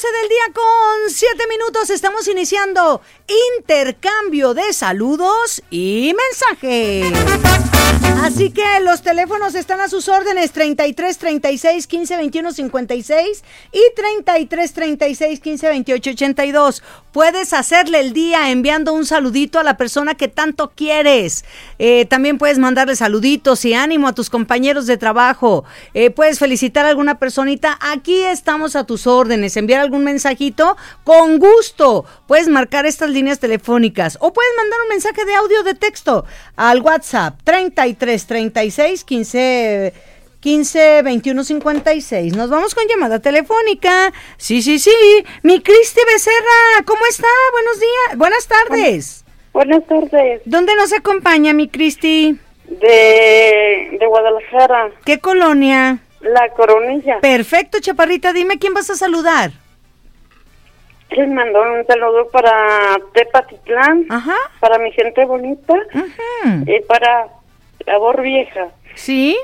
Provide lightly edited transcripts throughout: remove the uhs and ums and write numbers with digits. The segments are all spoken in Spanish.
12 del día con 7 minutos. Estamos iniciando intercambio de saludos y mensajes. Así que los teléfonos están a sus órdenes: 33 36 15 21 56 y 33 36 15 28 82. Puedes hacerle el día enviando un saludito a la persona que tanto quieres. También puedes mandarle saluditos y ánimo a tus compañeros de trabajo. Puedes felicitar a alguna personita. Aquí estamos a tus órdenes. Enviar algún mensajito con gusto. Puedes marcar estas líneas telefónicas o puedes mandar un mensaje de audio o de texto al WhatsApp 33 36 15 21 56. Nos vamos con llamada telefónica. Sí. Mi Cristi Becerra, ¿cómo está? Buenos días, buenas tardes. Buenas tardes. ¿Dónde nos acompaña mi Cristi? De Guadalajara. ¿Qué colonia? La Coronilla. Perfecto, chaparrita, dime quién vas a saludar. Les mando un saludo para Tepatitlán, Ajá. para mi gente bonita, Uh-huh. y para Labor Vieja. ¿Sí?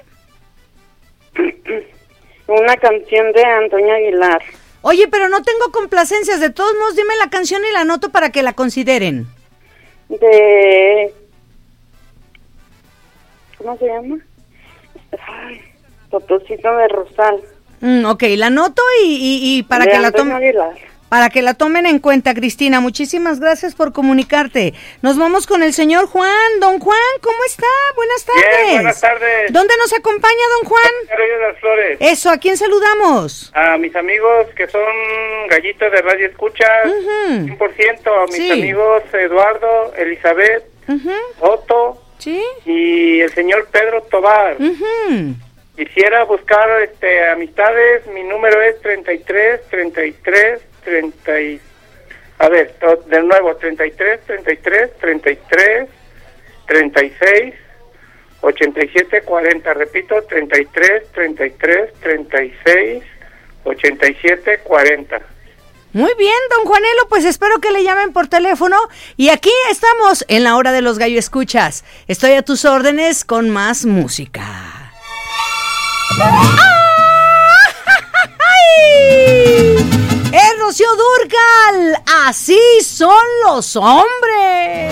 Una canción de Antonio Aguilar. Oye, pero no tengo complacencias. De todos modos, dime la canción y la anoto para que la consideren. ¿Cómo se llama? Ay, Potosito de Rosal. Ok, la anoto y para de que la Antonio tomen. Aguilar. Para que la tomen en cuenta, Cristina. Muchísimas gracias por comunicarte. Nos vamos con el señor Juan. Don Juan, ¿cómo está? Buenas tardes. Bien, buenas tardes. ¿Dónde nos acompaña, don Juan? Arroyo de las Flores. Eso, ¿a quién saludamos? A mis amigos que son gallitos de Radio Escuchas, Ujú. 100%. A mis Sí. amigos Eduardo, Elizabeth, Uh-huh. Otto ¿Sí? y el señor Pedro Tobar. Uh-huh. Quisiera buscar amistades. Mi número es 33 33 30. A ver, de nuevo, 33 33 33 36 87 40. Repito, 33 33 36 87 40. Muy bien, don Juanelo, pues espero que le llamen por teléfono. Y aquí estamos en la hora de los gallo escuchas. Estoy a tus órdenes con más música. ¡Es Rocío Dúrcal! ¡Así son los hombres!